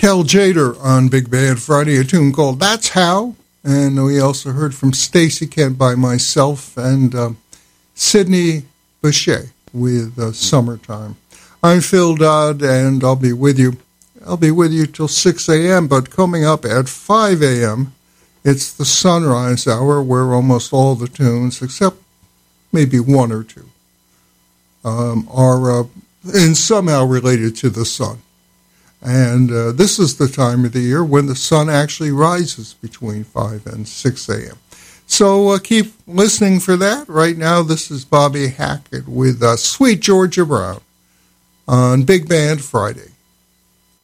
Cal Jader on Big Band Friday, a tune called That's How. And we also heard from Stacey Kent by myself and Sidney Bechet with Summertime. I'm Phil Dodd, and I'll be with you. I'll be with you till 6 a.m., but coming up at 5 a.m., it's the Sunrise Hour, where almost all the tunes, except maybe one or two, are somehow related to the sun. And this is the time of the year when the sun actually rises between 5 and 6 a.m. So keep listening for that. Right now, this is Bobby Hackett with Sweet Georgia Brown on Big Band Friday.